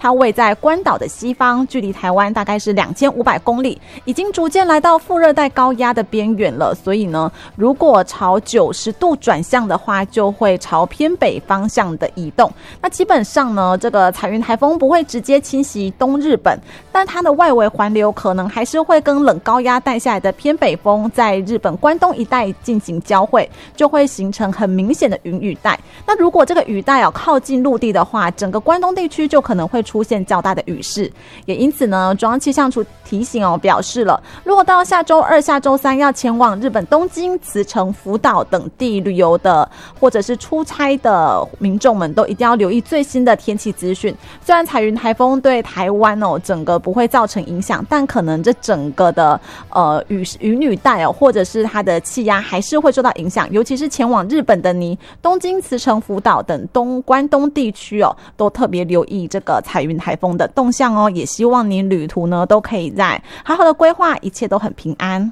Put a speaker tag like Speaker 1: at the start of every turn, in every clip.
Speaker 1: 它位在关岛的西方，距离台湾大概是2500公里，已经逐渐来到副热带高压的边缘了。所以呢，如果朝90度转向的话，就会朝偏北方向的移动。那基本上呢，这个彩云台风不会直接侵袭东日本，但它的外围环流可能还是会跟冷高压带下来的偏北风在日本关东一带进行交汇，就会形成很明显的云雨带。那如果这个雨带靠近陆地的话，整个关东地区就可能会出现较大的雨势。也因此呢，中央气象署提醒表示了，如果到下周2、下周3要前往日本东京、茨城、福岛等地旅游的，或者是出差的民众们，都一定要留意最新的天气资讯。虽然彩云台风对台湾整个不会造成影响，但可能这整个的云雨带或者是它的气压还是会受到影响，尤其是前往日本的你，东京、茨城、福岛等关东地区都特别留意这个彩云台风的动向也希望你旅途呢都可以在好好的规划，一切都很平安。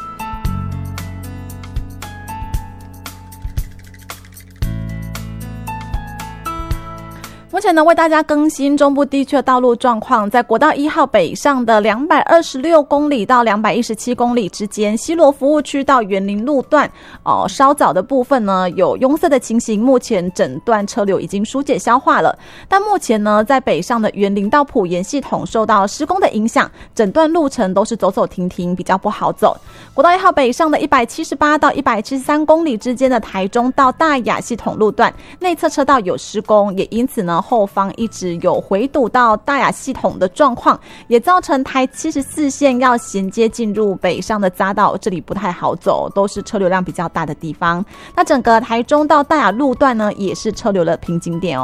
Speaker 1: 目前呢，为大家更新中部地区的道路状况。在国道1号北上的226公里到217公里之间，西螺服务区到园林路段稍早的部分呢有拥塞的情形，目前整段车流已经疏解消化了。但目前呢，在北上的园林到埔盐系统受到施工的影响，整段路程都是走走停停，比较不好走。国道1号北上的178到173公里之间的台中到大雅系统路段，内侧车道有施工，也因此呢后方一直有回堵到大雅系统的状况，也造成台74线要衔接进入北上的匝道，这里不太好走，都是车流量比较大的地方。那整个台中到大雅路段呢，也是车流的瓶颈点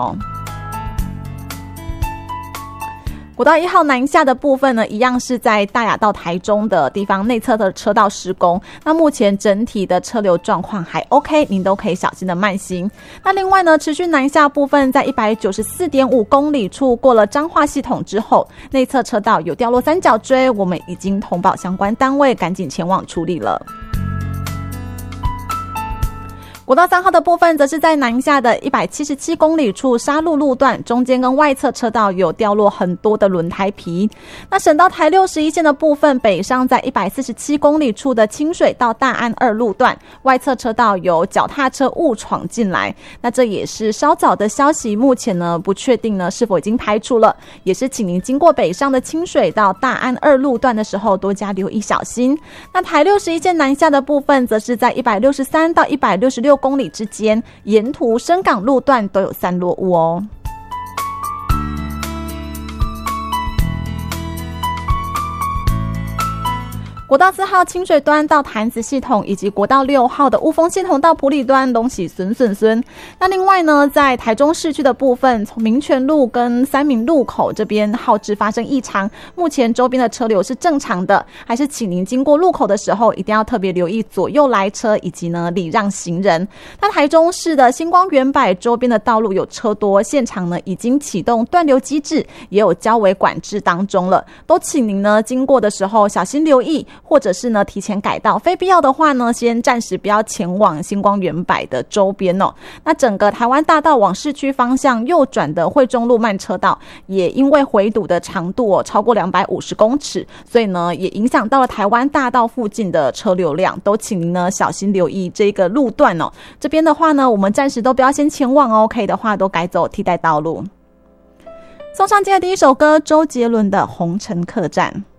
Speaker 1: 国道1号南下的部分呢，一样是在大雅到台中的地方内侧的车道施工。那目前整体的车流状况还 OK， 您都可以小心的慢行。那另外呢，持续南下部分在 194.5 公里处过了彰化系统之后，内侧车道有掉落三角锥，我们已经通报相关单位赶紧前往处理了。国道3号的部分则是在南下的177公里处沙鹿路段，中间跟外侧车道有掉落很多的轮胎皮。那省道台61线的部分，北上在147公里处的清水到大安2路段，外侧车道有脚踏车误闯进来。那这也是稍早的消息，目前呢不确定呢是否已经排除了，也是请您经过北上的清水到大安2路段的时候多加留意小心。那台61线南下的部分，则是在163到166公里之间，沿途深港路段都有散落物国道4号清水端到潭子系统，以及国道6号的雾峰系统到埔里端东西损。那另外呢，在台中市区的部分，从民权路跟三民路口这边号志发生异常，目前周边的车流是正常的，还是请您经过路口的时候一定要特别留意左右来车，以及呢礼让行人。那台中市的星光远百周边的道路有车多，现场呢已经启动断流机制，也有交维管制当中了，都请您呢经过的时候小心留意，或者是呢提前改道，非必要的话呢先暂时不要前往星光远百的周边那整个台湾大道往市区方向右转的惠中路慢车道，也因为回堵的长度超过250公尺，所以呢也影响到了台湾大道附近的车流量，都请您呢小心留意这个路段这边的话呢，我们暂时都不要先前往可以的话都改走替代道路。送上今天的第一首歌，周杰伦的《红尘客栈》。